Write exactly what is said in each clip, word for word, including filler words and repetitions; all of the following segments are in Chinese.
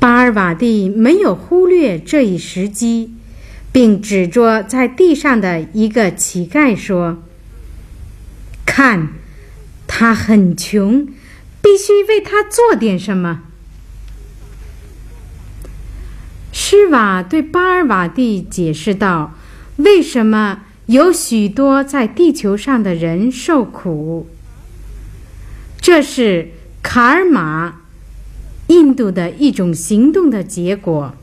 巴尔瓦蒂没有忽略这一时机，并指着在地上的一个乞丐说：“看，他很穷，必须为他做点什么。”施瓦对巴尔瓦蒂解释道：“为什么有许多在地球上的人受苦？这是卡尔玛，印度的一种行动的结果。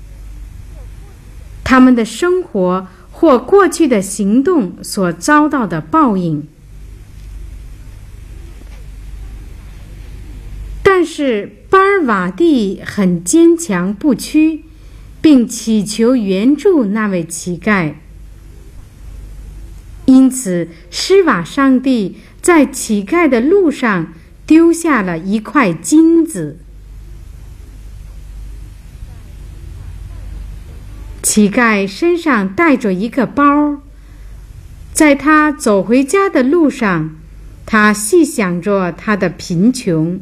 他们的生活或过去的行动所遭到的报应。但是巴尔瓦蒂很坚强不屈，并祈求援助那位乞丐。因此，施瓦上帝在乞丐的路上丢下了一块金子。乞丐身上带着一个包，在他走回家的路上，他细想着他的贫穷。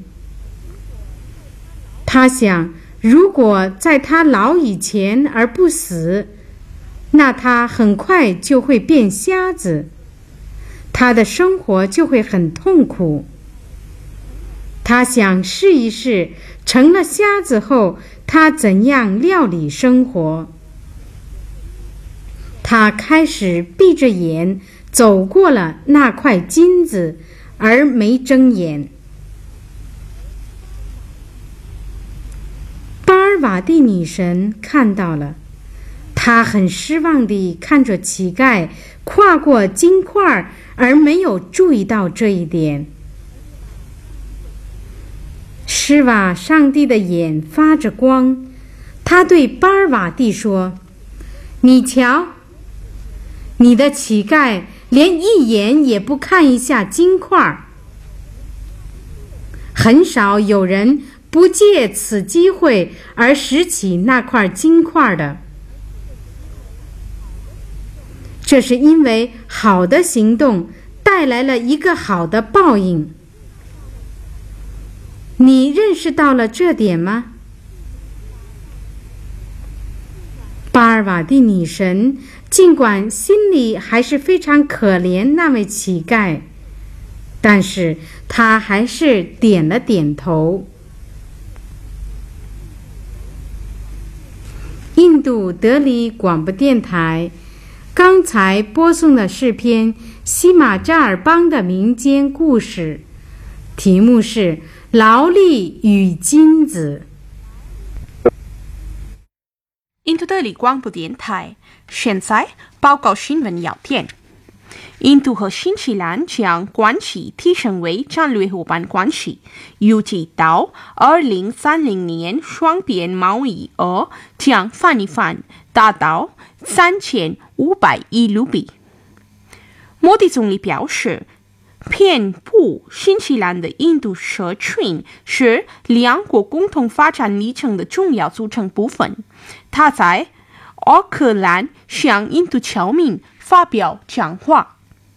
他想，如果在他老以前而不死，那他很快就会变瞎子，他的生活就会很痛苦。他想试一试，成了瞎子后，他怎样料理生活。他开始闭着眼走过了那块金子，而没睁眼。巴尔瓦蒂女神看到了，她很失望地看着乞丐跨过金块，而没有注意到这一点。施瓦上帝的眼发着光，他对巴尔瓦蒂说：“你瞧，你的乞丐连一眼也不看一下金块。很少有人不借此机会而拾起那块金块的。这是因为好的行动带来了一个好的报应。你认识到了这点吗？”巴尔瓦蒂女神尽管心里还是非常可怜那位乞丐，但是她还是点了点头。印度德里广播电台刚才播送的是篇西马扎尔邦的民间故事，题目是《劳力与金子》。 印度德里广播电台现在报告新闻要点：印度和新西兰将关系提升为战略伙伴关系，预计到二零三零年，双边贸易额将翻一番，达到三千五百亿卢比。莫迪总理表示，遍布新西兰的印度社群是两国共同发展历程的重要组成部分。他在奥克兰向印度侨民发表讲话。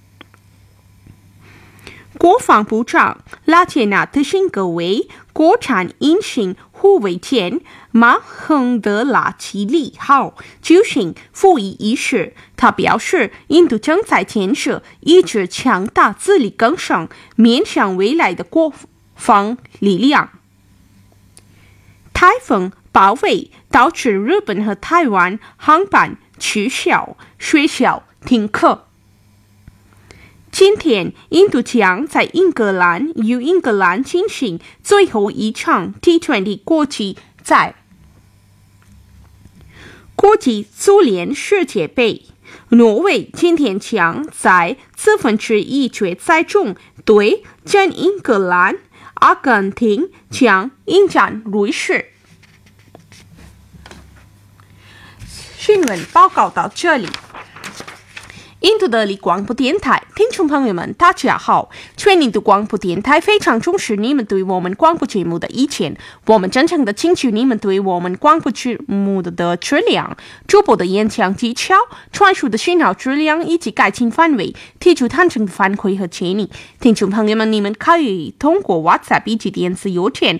国防部长拉杰纳特辛格为国产隐形护卫舰马亨德拉奇里号举行服役仪式。他表示，印度正在建设一支强大、自力更生、面向未来的国防力量。台风暴威导致日本和台湾航班取消，学校停课。今天，印度将在英格兰与英格兰进行最后一场 T 二十 国际赛。国际足联世界杯，挪威今天将在四分之一决赛中对阵英格兰，阿根廷将迎战瑞士。新闻报告到这里。印度德里广播电台听众朋友们，大家好！全印度广播电台非常重视你们对我们广播节目的意见，我们真诚的请求你们对我们广播节目的质量、主播的演讲技巧、传输的信号质量以及改进范围提出坦诚的反馈和建议。听众朋友们，你们可以通过 WhatsApp 以及电子邮件